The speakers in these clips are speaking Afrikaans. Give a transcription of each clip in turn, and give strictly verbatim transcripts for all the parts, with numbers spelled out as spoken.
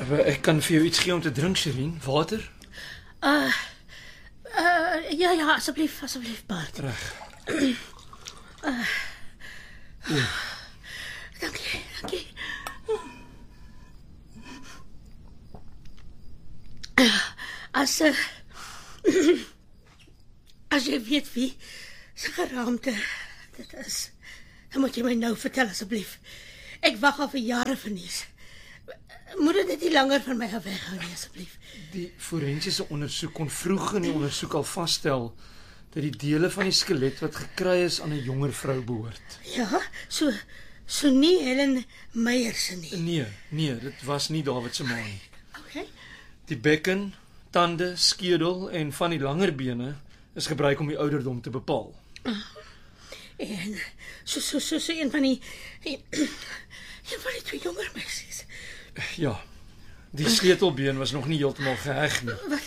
Ek kan vir jou iets gee om te drink, Sherin. Water? Uh, uh, ja, ja, asseblief, asseblief, Bart. Reg. uh, dankie, dankie. As, uh, as jy weet wie se geraamte dit is, dan moet jy my nou vertel, asseblief. Ek wag al vir jare vir nuus. Moet dit net nie langer van my af weghou nie, asseblief. Die forensiese ondersoek kon vroeg in die ondersoek al vasstel dat die dele van die skelet wat gekry is aan 'n jonger vrou behoort. Ja, so so nie Helen Meyer se nie. Nee, nee, dit was nie David se ma nie. Okay. Die bekken, tande, skedel en van die langer bene is gebruik om die ouderdom te bepaal. En so so so, so een van die een, een van die twee jonger meisies. Ja, die sleutelbeen was nog nie heeltemal geheg nie. Wat?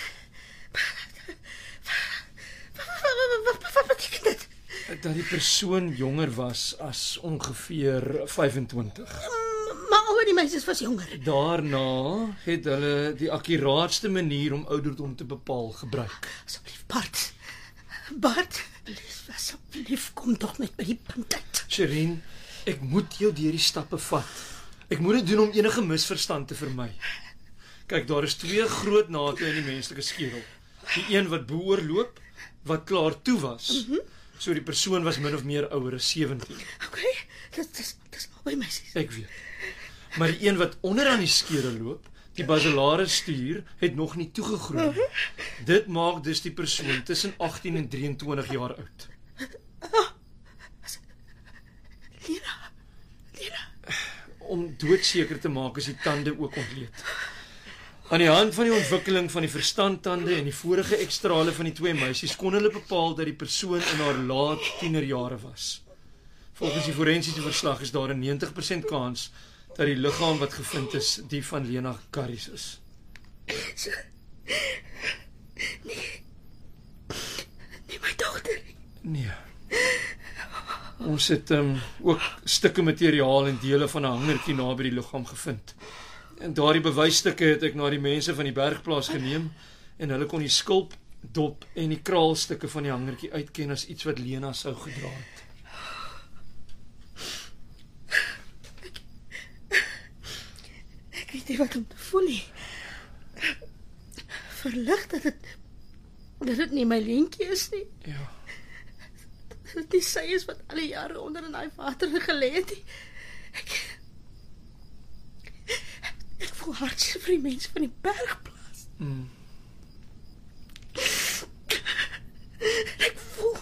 Wat beteken dit? Dat die persoon jonger was as ongeveer vyfentwintig. Maar al die meisies was jonger. Daarna het hulle die akkuraatste manier om ouderdom te bepaal gebruik. Asseblief, Bart. Bart, asseblief, asseblief, kom tog net by die punt uit. Sherin, ek moet jou deur die stappe vat. Ek moet dit doen om enige misverstand te vermy. Kyk, daar is twee groot nate in die menslike skedel. Die een wat beoorloop, wat klaar toe was. Mm-hmm. So die persoon was min of meer ouer as sewentien. Okay, dit is dis albei meisies. Ek weet. Maar die een wat onderaan die skedel loop, die basilare stuur, het nog nie toegegroei. Mm-hmm. Dit maak dus die persoon tussen agttien en drieëntwintig jaar oud. Lena. Lena. Om doodseker te maak is die tande ook ontleed. Aan die hand van die ontwikkeling van die verstandtande en die vorige ekstrale van die twee meisies kon hulle bepaal dat die persoon in haar laat tienerjare was. Volgens die forensiese verslag is daar 'n negentig persent kans dat die liggaam wat gevind is die van Lena Garris is. So, nee. Nee, my dogter. Nee. Ons het um, ook stukke materiaal en dele van 'n hangertjie naby die liggaam gevind. En daardie bewysstukke het ek na die mense van die bergplaas geneem en hulle kon die skulp, dop en die kraalstukke van die hangertjie uitken as iets wat Lena sou gedra het. Ek, ek weet nie wat om te voel nie. Verlig dat dit dat dit nie my Lentjie is nie. Ja. Dat die sy is wat alle jare onder in daai water gelê het. Ek Ek voel hartseer vir die mense van die bergplaas. Mm. Ek voel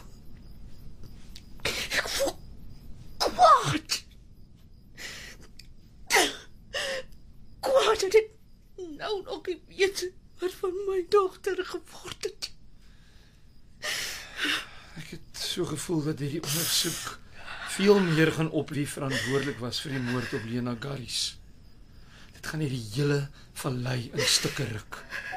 Ek voel kwaad. Kwaad dat ek nou nog nie weet wat van my dogter geword het. Ek het so gevoel dat hierdie ondersoek veel meer gaan op wie verantwoordelik was vir die moord op Lena Garris. Dit gaan hierdie hele vallei in stukke ruk.